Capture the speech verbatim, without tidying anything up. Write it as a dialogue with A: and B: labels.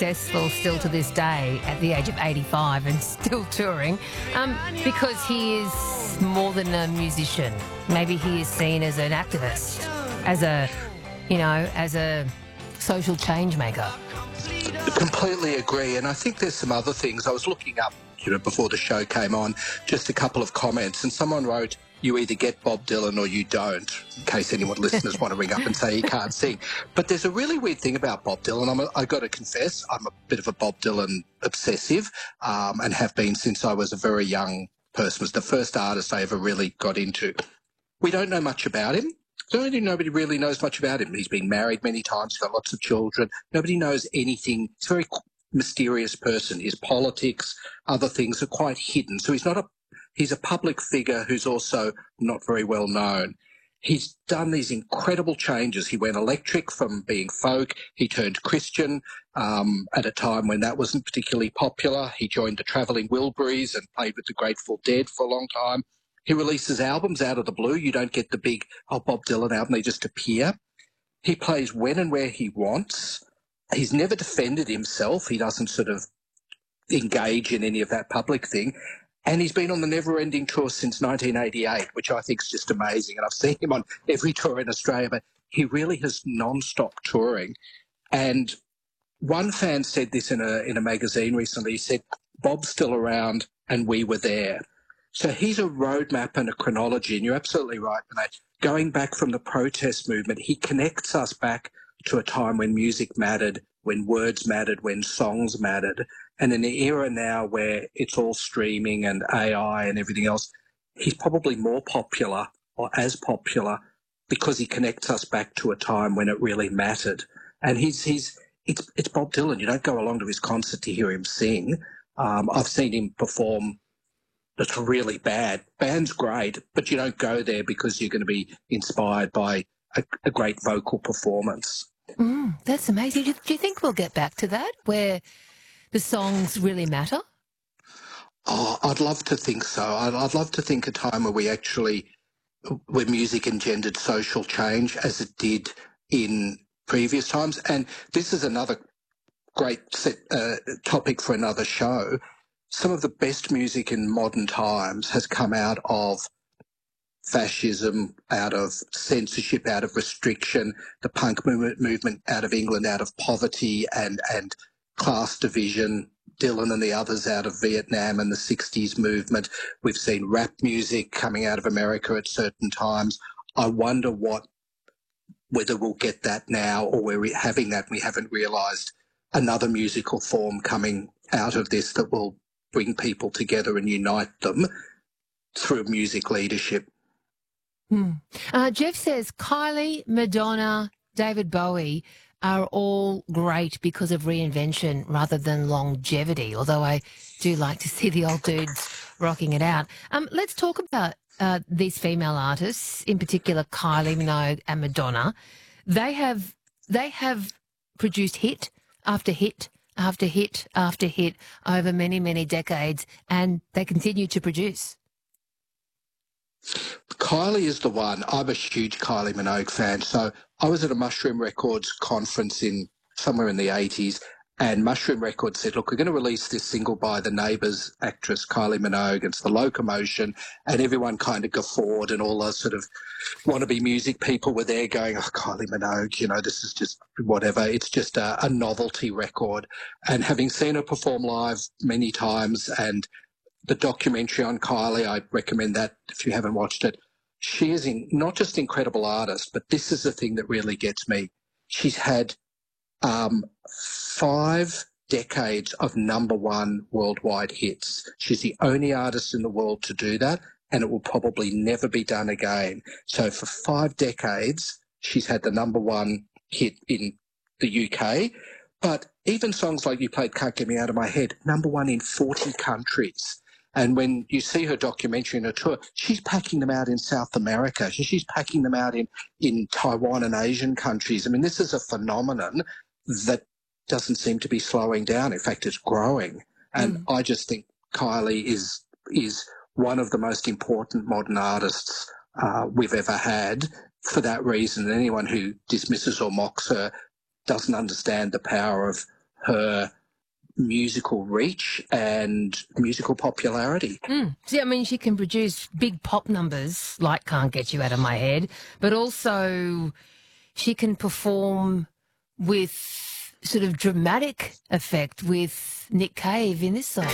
A: successful still to this day at the age of eighty-five and still touring um, because he is more than a musician. Maybe he is seen as an activist, as a, you know, as a social change maker.
B: Completely agree, and I think there's some other things. I was looking up, you know, before the show came on, just a couple of comments, and someone wrote, you either get Bob Dylan or you don't, in case anyone listeners want to ring up and say he can't sing. But there's a really weird thing about Bob Dylan. I'm a, I got to confess, I'm a bit of a Bob Dylan obsessive um, and have been since I was a very young person. Was the first artist I ever really got into. We don't know much about him. So nobody really knows much about him. He's been married many times, got lots of children. Nobody knows anything. He's a very mysterious person. His politics, other things are quite hidden. So he's not a he's a public figure who's also not very well known. He's done these incredible changes. He went electric from being folk. He turned Christian um, at a time when that wasn't particularly popular. He joined the Travelling Wilburys and played with the Grateful Dead for a long time. He releases albums out of the blue. You don't get the big, oh, Bob Dylan album. They just appear. He plays when and where he wants. He's never defended himself. He doesn't sort of engage in any of that public thing. And he's been on the Never-Ending Tour since nineteen eighty-eight, which I think is just amazing. And I've seen him on every tour in Australia, but he really has non-stop touring. And one fan said this in a in a magazine recently. He said, Bob's still around and we were there. So he's a roadmap and a chronology, and you're absolutely right, Renee. Going back from the protest movement, he connects us back to a time when music mattered, when words mattered, when songs mattered. And in the era now where it's all streaming and A I and everything else, he's probably more popular or as popular because he connects us back to a time when it really mattered. And he's he's it's it's Bob Dylan. You don't go along to his concert to hear him sing. Um, I've seen him perform. That's really bad. Band's great, but you don't go there because you're going to be inspired by a, a great vocal performance.
A: Mm, that's amazing. Do, do you think we'll get back to that, where the songs really matter?
B: Oh, I'd love to think so. I'd, I'd love to think a time where we actually, where music engendered social change as it did in previous times. And this is another great set, uh, topic for another show. Some of the best music in modern times has come out of fascism, out of censorship, out of restriction, the punk movement, movement out of England, out of poverty and, and class division, Dylan and the others out of Vietnam and the sixties movement. We've seen rap music coming out of America at certain times. I wonder what, whether we'll get that now or we're having that and we haven't realised another musical form coming out of this that will bring people together and unite them through music leadership.
A: Hmm. Uh, Jeff says Kylie, Madonna, David Bowie are all great because of reinvention rather than longevity, although I do like to see the old dudes rocking it out. Um, let's talk about uh, these female artists, in particular Kylie Minogue and Madonna. They have they have produced hit after hit after hit after hit over many, many decades, and they continue to produce.
B: Kylie is the one. I'm a huge Kylie Minogue fan. So I was at a Mushroom Records conference in somewhere in the eighties, and Mushroom Records said, look, we're going to release this single by the Neighbours actress Kylie Minogue. It's The Locomotion, and everyone kind of guffawed, and all those sort of wannabe music people were there going, oh, Kylie Minogue, you know, this is just whatever. It's just a, a novelty record. And having seen her perform live many times, and the documentary on Kylie, I recommend that if you haven't watched it. She is in, not just an incredible artist, but this is the thing that really gets me. She's had um, five decades of number one worldwide hits. She's the only artist in the world to do that, and it will probably never be done again. So for five decades, she's had the number one hit in the U K. But even songs like you played Can't Get Me Out of My Head, number one in forty countries. And when you see her documentary and her tour, she's packing them out in South America. She's packing them out in, in Taiwan and Asian countries. I mean, this is a phenomenon that doesn't seem to be slowing down. In fact, it's growing. And mm. I just think Kylie is is one of the most important modern artists uh, we've ever had for that reason. And anyone who dismisses or mocks her doesn't understand the power of her musical reach and musical popularity.
A: Mm. See, I mean, she can produce big pop numbers like Can't Get You Out of My Head, but also she can perform with sort of dramatic effect with Nick Cave in this song.